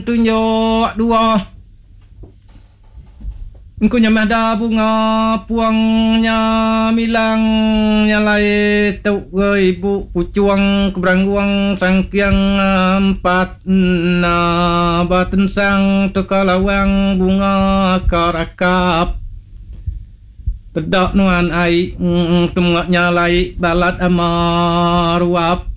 tunjuk dua. Engkau nyamah dah bunga puangnya milang nyalai tau ibu pucuang keberangguang sangkiang empat na baten sang tekalawang bunga karakap pedak nuan ai tengok nyalai balat amaruap